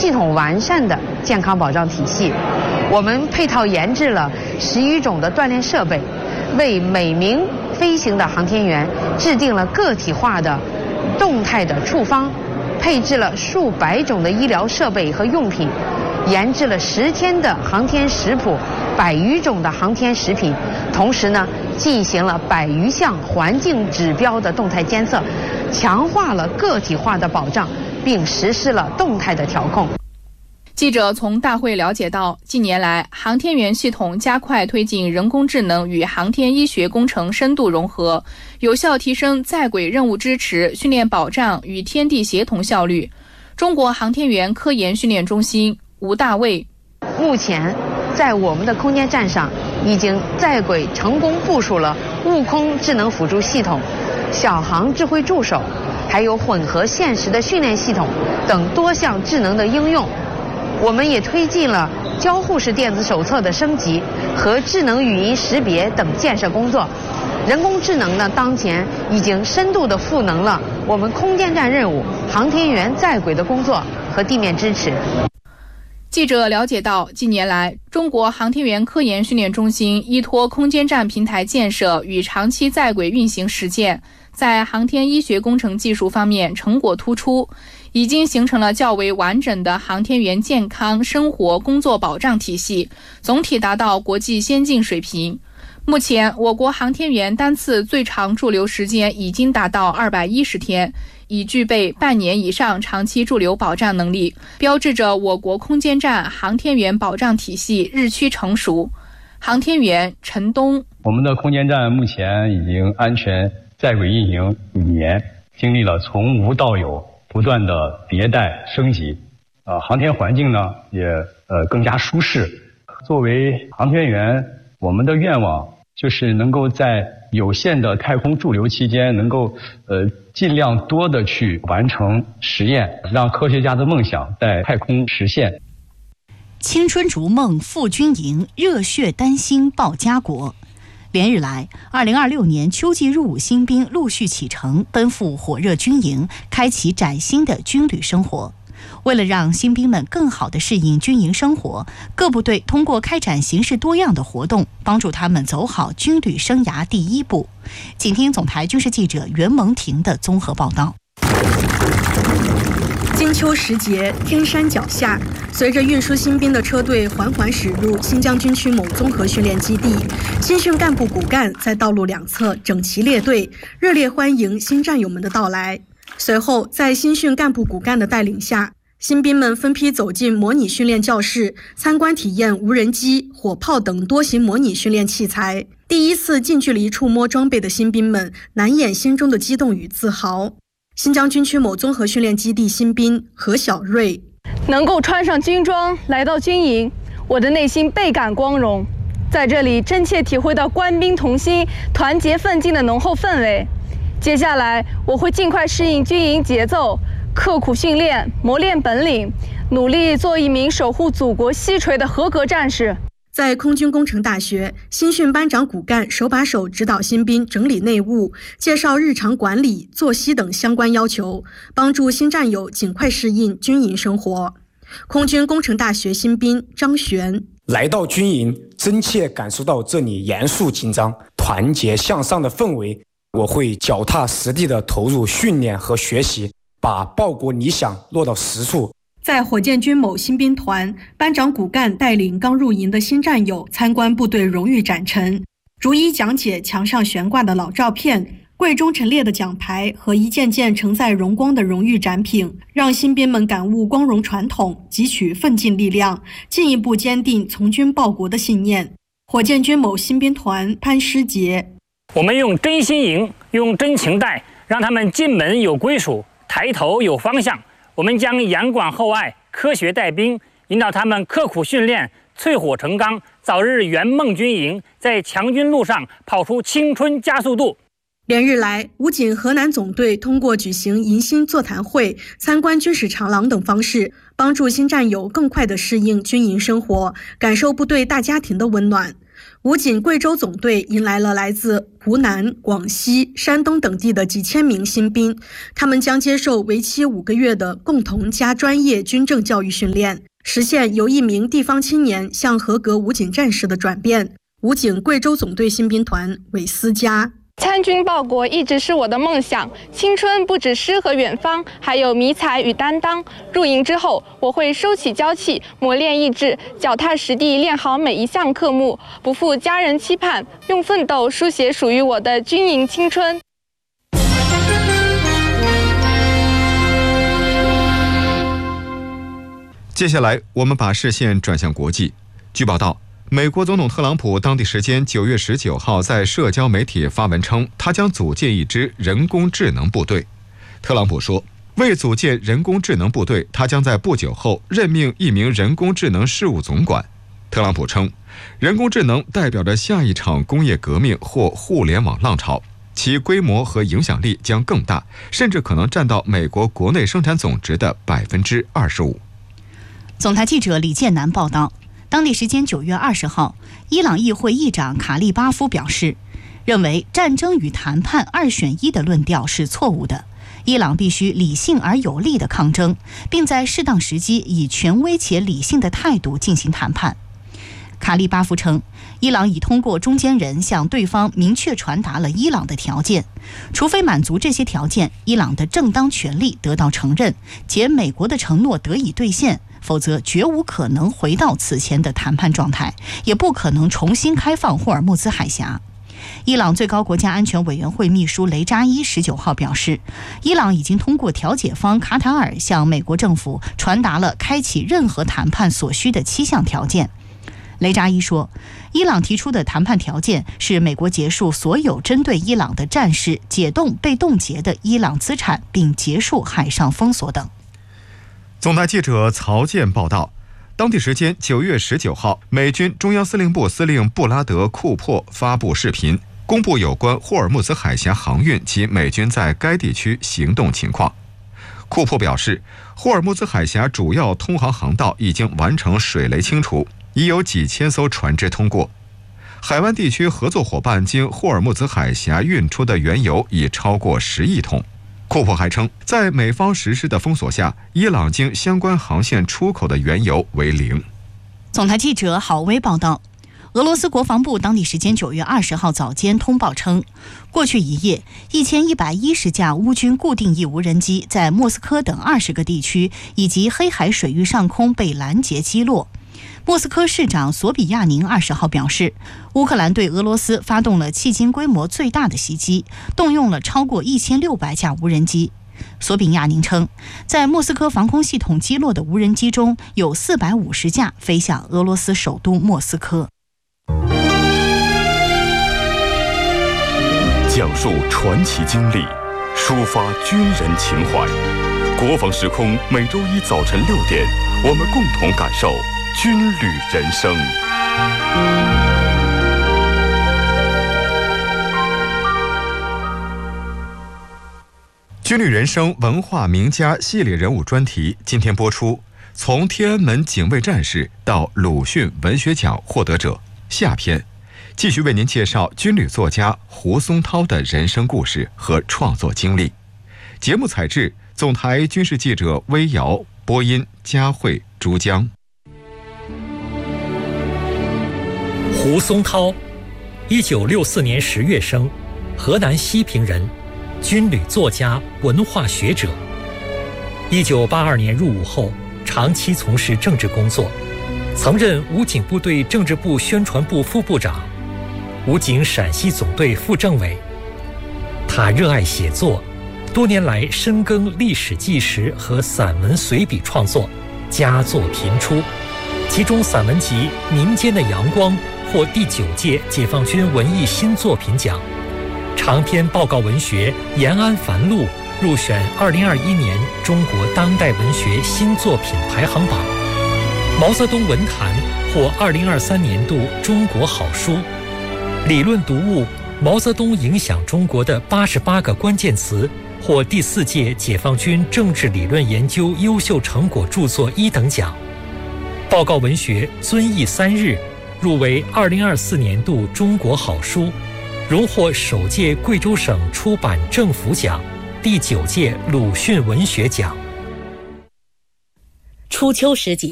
系统完善的健康保障体系。我们配套研制了10余种的锻炼设备，为每名飞行的航天员制定了个体化的动态的处方，配置了数百种的医疗设备和用品，研制了10天的航天食谱，100余种的航天食品，同时呢，进行了100余项环境指标的动态监测，强化了个体化的保障，并实施了动态的调控。 记者从大会了解到，近年来，航天员系统加快推进人工智能与航天医学工程深度融合，有效提升在轨任务支持、训练保障与天地协同效率。中国航天员科研训练中心吴大卫： 目前，在我们的空间站上，已经在轨成功部署了悟空智能辅助系统、小航智慧助手，还有混合现实的训练系统等多项智能的应用。我们也推进了交互式电子手册的升级和智能语音识别等建设工作。人工智能呢，当前已经深度地赋能了我们空间站任务、航天员在轨的工作和地面支持。 记者了解到，近年来，中国航天员科研训练中心依托空间站平台建设与长期在轨运行实践，在航天医学工程技术方面成果突出，已经形成了较为完整的航天员健康生活工作保障体系，总体达到国际先进水平。目前，我国航天员单次最长驻留时间已经达到210天，已具备半年以上长期驻留保障能力，标志着我国空间站航天员保障体系日趋成熟。航天员陈东： 我们的空间站目前已经安全在轨运行5年，经历了从无到有不断的迭代升级，航天环境呢也更加舒适。作为航天员，我们的愿望就是能够在有限的太空驻留期间，能够尽量多的去完成实验，让科学家的梦想在太空实现。 青春逐梦赴军营，热血丹心报家国。连日来，2026年秋季入伍新兵陆续启程，奔赴火热军营，开启崭新的军旅生活。为了让新兵们更好地适应军营生活，各部队通过开展形式多样的活动，帮助他们走好军旅生涯第一步。请听总台军事记者袁蒙婷的综合报道。 金秋时节，天山脚下，随着运输新兵的车队缓缓驶入新疆军区某综合训练基地，新训干部骨干在道路两侧整齐列队，热烈欢迎新战友们的到来。随后，在新训干部骨干的带领下，新兵们分批走进模拟训练教室，参观体验无人机、火炮等多型模拟训练器材。第一次近距离触摸装备的新兵们难掩心中的激动与自豪。新疆军区某综合训练基地新兵何小瑞： 能够穿上军装来到军营，我的内心倍感光荣，在这里真切体会到官兵同心、团结奋进的浓厚氛围。接下来我会尽快适应军营节奏，刻苦训练，磨练本领，努力做一名守护祖国西陲的合格战士。 在空军工程大学，新训班长骨干手把手指导新兵整理内务，介绍日常管理、作息等相关要求，帮助新战友尽快适应军营生活。空军工程大学新兵张璇： 来到军营，真切感受到这里严肃紧张、团结向上的氛围。我会脚踏实地地投入训练和学习，把报国理想落到实处。 在火箭军某新兵团，班长骨干带领刚入营的新战友参观部队荣誉展陈，逐一讲解墙上悬挂的老照片、柜中陈列的奖牌和一件件承载荣光的荣誉展品，让新兵们感悟光荣传统，汲取奋进力量，进一步坚定从军报国的信念。火箭军某新兵团潘诗杰： 我们用真心营，用真情带，让他们进门有归属，抬头有方向。我们将严管厚爱，科学带兵，引导他们刻苦训练，淬火成钢，早日圆梦军营，在强军路上跑出青春加速度。 连日来，武警河南总队通过举行迎新座谈会、参观军事长廊等方式，帮助新战友更快地适应军营生活，感受部队大家庭的温暖。 武警贵州总队迎来了来自湖南、广西、山东等地的几千名新兵，他们将接受为期5个月的共同加专业军政教育训练，实现由一名地方青年向合格武警战士的转变。武警贵州总队新兵团韦思佳。 参军报国一直是我的梦想，青春不止诗和远方，还有迷彩与担当。入营之后，我会收起娇气，磨练意志，脚踏实地练好每一项科目，不负家人期盼，用奋斗书写属于我的军营青春。 接下来，我们把视线转向国际。据报道，美国总统特朗普当地时间9月19号在社交媒体发文称，他将组建一支人工智能部队。特朗普说，为组建人工智能部队，他将在不久后任命一名人工智能事务总管。特朗普称，人工智能代表着下一场工业革命或互联网浪潮，其规模和影响力将更大，甚至可能占到美国国内生产总值的25%。 总台记者李建南报道，当地时间9月20号，伊朗议会议长卡利巴夫表示，认为战争与谈判2选1的论调是错误的，伊朗必须理性而有力的抗争，并在适当时机以权威且理性的态度进行谈判。卡利巴夫称，伊朗已通过中间人向对方明确传达了伊朗的条件，除非满足这些条件，伊朗的正当权利得到承认，且美国的承诺得以兑现，否则绝无可能回到此前的谈判状态，也不可能重新开放霍尔木兹海峡。伊朗最高国家安全委员会秘书雷扎伊19号表示，伊朗已经通过调解方卡塔尔向美国政府传达了开启任何谈判所需的7项条件。雷扎伊说，伊朗提出的谈判条件是美国结束所有针对伊朗的战事，解冻被冻结的伊朗资产，并结束海上封锁等。 总台记者曹健报道，当地时间9月19号，美军中央司令部司令布拉德·库珀发布视频，公布有关霍尔木兹海峡航运及美军在该地区行动情况。库珀表示，霍尔木兹海峡主要通航航道已经完成水雷清除，已有几千艘船只通过。海湾地区合作伙伴经霍尔木兹海峡运出的原油已超过10亿桶。库珀还称，在美方实施的封锁下，伊朗经相关航线出口的原油为0。 总台记者郝威报道，俄罗斯国防部当地时间9月20号早间通报称，过去一夜，1110架乌军固定翼无人机在莫斯科等20个地区以及黑海水域上空被拦截击落。莫斯科市长索比亚宁20号表示，乌克兰对俄罗斯发动了迄今规模最大的袭击，动用了超过1600架无人机。索比亚宁称，在莫斯科防空系统击落的无人机中有450架飞向俄罗斯首都莫斯科。 讲述传奇经历，抒发军人情怀。国防时空每周一早晨6点，我们共同感受军旅人生。 军旅人生文化名家系列人物专题今天播出，从天安门警卫战士到鲁迅文学奖获得者下篇，继续为您介绍军旅作家胡松涛的人生故事和创作经历。节目采制总台军事记者微瑶，播音佳慧、珠江。 胡松涛，1964年10月生，河南西平人，军旅作家、文化学者。1982年入伍后，长期从事政治工作，曾任武警部队政治部宣传部副部长、武警陕西总队副政委。他热爱写作，多年来深耕历史纪实和散文随笔创作，佳作频出。其中散文集《民间的阳光》获第9届解放军文艺新作品奖，长篇报告文学《延安繁露》入选2021年中国当代文学新作品排行榜。毛泽东文坛获2023年度中国好书。理论读物《毛泽东影响中国的88个关键词》获第4届解放军政治理论研究优秀成果著作1等奖。报告文学《遵义3日》 入围2024年度中国好书，荣获首届贵州省出版政府奖、第9届鲁迅文学奖。 初秋时节，